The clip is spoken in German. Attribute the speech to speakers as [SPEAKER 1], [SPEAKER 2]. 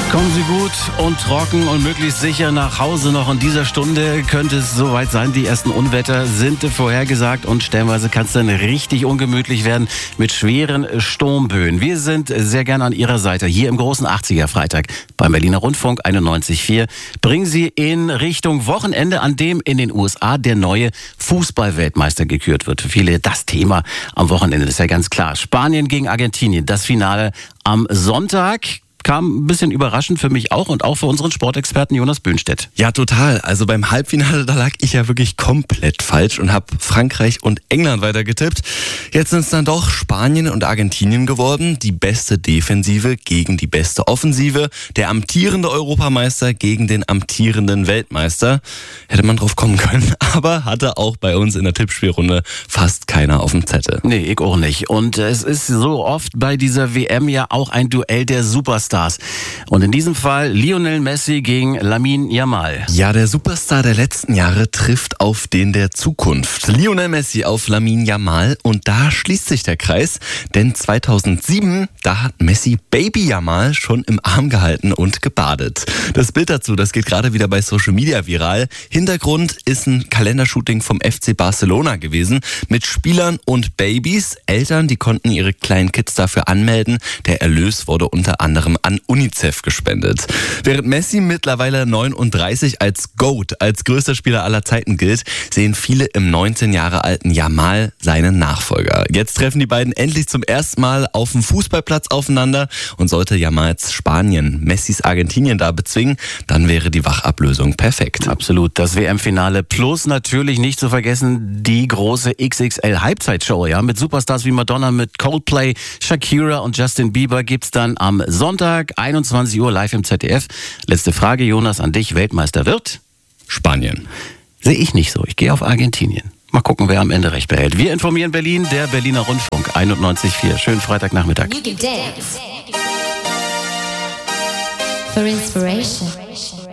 [SPEAKER 1] Kommen Sie gut und trocken und möglichst sicher nach Hause. Noch in dieser Stunde könnte es soweit sein. Die ersten Unwetter sind vorhergesagt und stellenweise kann es dann richtig ungemütlich werden mit schweren Sturmböen. Wir sind sehr gerne an Ihrer Seite hier im großen 80er Freitag beim Berliner Rundfunk 91.4. Bringen Sie in Richtung Wochenende, an dem in den USA der neue Fußball-Weltmeister gekürt wird. Für viele das Thema am Wochenende, das ist ja ganz klar. Spanien gegen Argentinien, das Finale am Sonntag. Kam ein bisschen überraschend für mich auch und auch für unseren Sportexperten Jonas Böhnstedt.
[SPEAKER 2] Ja, total. Also beim Halbfinale, da lag ich ja wirklich komplett falsch und habe Frankreich und England weiter getippt. Jetzt sind es dann doch Spanien und Argentinien geworden. Die beste Defensive gegen die beste Offensive. Der amtierende Europameister gegen den amtierenden Weltmeister. Hätte man drauf kommen können, aber hatte auch bei uns in der Tippspielrunde fast keiner auf dem Zettel.
[SPEAKER 1] Nee, ich auch nicht. Und es ist so oft bei dieser WM ja auch ein Duell der Superstars. Und in diesem Fall Lionel Messi gegen Lamine Yamal.
[SPEAKER 2] Ja, der Superstar der letzten Jahre trifft auf den der Zukunft. Lionel Messi auf Lamine Yamal. Und da schließt sich der Kreis. Denn 2007, da hat Messi Baby Yamal schon im Arm gehalten und gebadet. Das Bild dazu, das geht gerade wieder bei Social Media viral. Hintergrund ist ein Kalendershooting vom FC Barcelona gewesen. Mit Spielern und Babys. Eltern, die konnten ihre kleinen Kids dafür anmelden. Der Erlös wurde unter anderem an UNICEF gespendet. Während Messi mittlerweile 39 als GOAT, als größter Spieler aller Zeiten gilt, sehen viele im 19 Jahre alten Yamal seinen Nachfolger. Jetzt treffen die beiden endlich zum ersten Mal auf dem Fußballplatz aufeinander und sollte Yamals Spanien Messis Argentinien da bezwingen, dann wäre die Wachablösung perfekt.
[SPEAKER 1] Absolut, das WM-Finale plus natürlich nicht zu vergessen die große XXL-Halbzeitshow, ja, mit Superstars wie Madonna, mit Coldplay, Shakira und Justin Bieber gibt's dann am Sonntag, 21 Uhr live im ZDF. Letzte Frage, Jonas, an dich. Weltmeister wird?
[SPEAKER 2] Spanien.
[SPEAKER 1] Sehe ich nicht so. Ich gehe auf Argentinien. Mal gucken, wer am Ende recht behält. Wir informieren Berlin, der Berliner Rundfunk 91.4. Schönen Freitagnachmittag.
[SPEAKER 3] You can dance for inspiration.